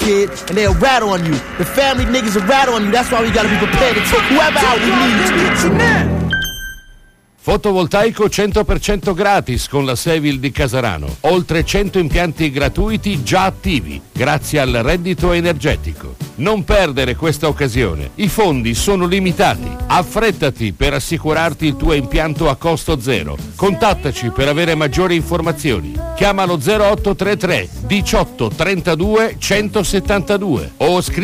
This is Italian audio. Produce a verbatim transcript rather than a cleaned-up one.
kid, and they'll rat on you. The family niggas will rat on you. That's why we gotta be prepared to take whoever out we need. Fotovoltaico cento per cento gratis con la Sevil di Casarano. Oltre cento impianti gratuiti già attivi, grazie al reddito energetico. Non perdere questa occasione. I fondi sono limitati. Affrettati per assicurarti il tuo impianto a costo zero. Contattaci per avere maggiori informazioni. Chiamalo zero otto tre tre diciotto trentadue centosettantadue o scrivi